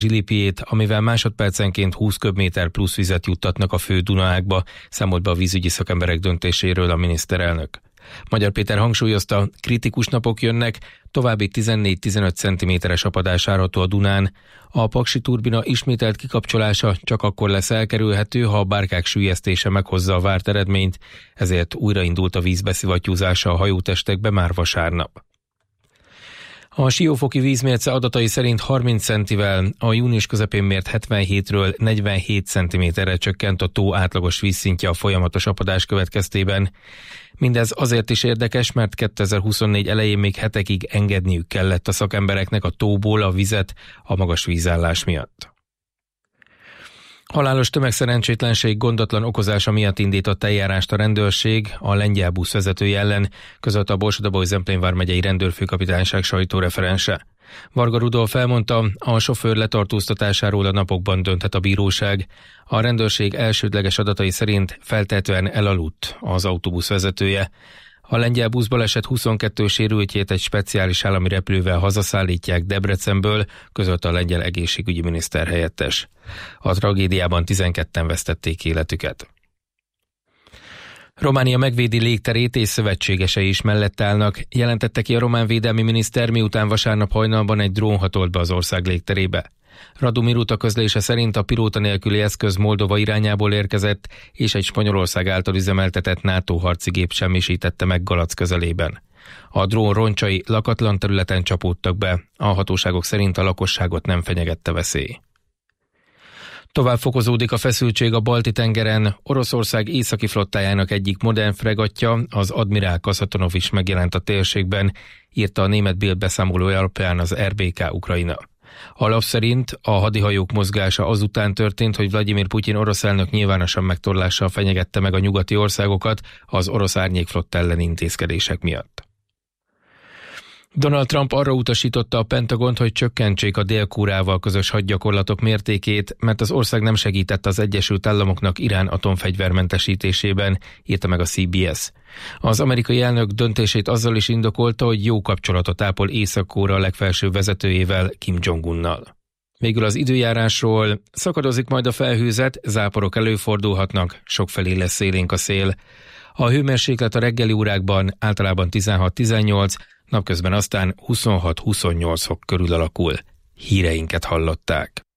zsilipjét, amivel másodpercenként 20 köbméter plusz vizet juttatnak a fő Dunaágba, számolt be a vízügyi szakemberek döntéséről a miniszterelnök. Magyar Péter hangsúlyozta, kritikus napok jönnek, további 14-15 cm-es apadás várható a Dunán. A paksi turbina ismételt kikapcsolása csak akkor lesz elkerülhető, ha a bárkák süllyesztése meghozza a várt eredményt, ezért újraindult a vízbeszivattyúzása a hajótestekbe már vasárnap. A Siófoki vízmérce adatai szerint 30 centivel a június közepén mért 77-ről 47 cm-re csökkent a tó átlagos vízszintje a folyamatos apadás következtében. Mindez azért is érdekes, mert 2024 elején még hetekig engedniük kellett a szakembereknek a tóból a vizet a magas vízállás miatt. Halálos tömegszerencsétlenség gondatlan okozása miatt indított eljárást a rendőrség a lengyel busz vezetője ellen, közölte a Borsod-Abaúj-Zemplén vármegyei rendőrfőkapitányság sajtóreferense. Varga Rudolf elmondta, a sofőr letartóztatásáról a napokban dönthet a bíróság. A rendőrség elsődleges adatai szerint feltehetően elaludt az autóbusz vezetője. A lengyel buszbaleset 22 sérültjét egy speciális állami repülővel hazaszállítják Debrecenből, közölte a lengyel egészségügyi miniszter helyettes. A tragédiában 12-en vesztették életüket. Románia megvédi légterét és szövetségesei is mellett állnak, jelentette ki a román védelmi miniszter, miután vasárnap hajnalban egy drón hatolt be az ország légterébe. Radu Miruta közlése szerint a pilóta nélküli eszköz Moldova irányából érkezett, és egy Spanyolország által üzemeltetett NATO harci gép semmisítette meg Galac közelében. A drón roncsai lakatlan területen csapódtak be, a hatóságok szerint a lakosságot nem fenyegette veszély. Tovább fokozódik a feszültség a Balti-tengeren. Oroszország északi flottájának egyik modern fregattja, az Admirál Kasatonov is megjelent a térségben, írta a német Bild beszámolója alapján az RBK Ukrajna. A lap szerint a hadihajók mozgása azután történt, hogy Vladimir Putyin orosz elnök nyilvánosan megtorlással fenyegette meg a nyugati országokat az orosz árnyékflotta elleni intézkedések miatt. Donald Trump arra utasította a Pentagont, hogy csökkentsék a Dél-Koreával közös hadgyakorlatok mértékét, mert az ország nem segített az Egyesült Államoknak Irán atomfegyvermentesítésében, írta meg a CBS. Az amerikai elnök döntését azzal is indokolta, hogy jó kapcsolatot ápol Észak-Korea legfelsőbb vezetőjével, Kim Jong-unnal. Végül az időjárásról: szakadozik majd a felhőzet, záporok előfordulhatnak, sokfelé lesz élénk a szél. A hőmérséklet a reggeli órákban általában 16-18, napközben aztán 26-28 fok körül alakul. Híreinket hallották.